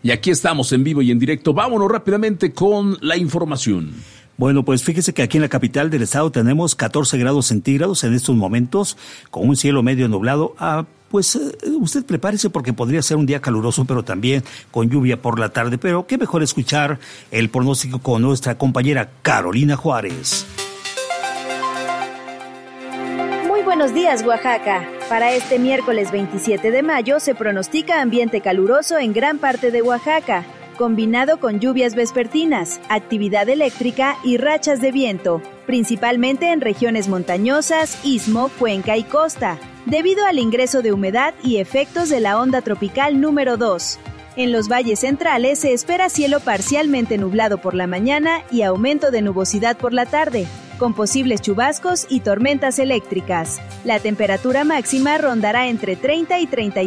Y aquí estamos en vivo y en directo. Vámonos rápidamente con la información. Bueno, pues fíjese que aquí en la capital del estado tenemos 14 grados centígrados en estos momentos, con un cielo medio nublado. Usted prepárese porque podría ser un día caluroso, pero también con lluvia por la tarde. Pero qué mejor escuchar el pronóstico con nuestra compañera Carolina Juárez. Muy buenos días, Oaxaca. Para este miércoles 27 de mayo se pronostica ambiente caluroso en gran parte de Oaxaca, combinado con lluvias vespertinas, actividad eléctrica y rachas de viento, principalmente en regiones montañosas, istmo, cuenca y costa, debido al ingreso de humedad y efectos de la onda tropical número 2. En los valles centrales se espera cielo parcialmente nublado por la mañana y aumento de nubosidad por la tarde, con posibles chubascos y tormentas eléctricas. La temperatura máxima rondará entre 30 y 35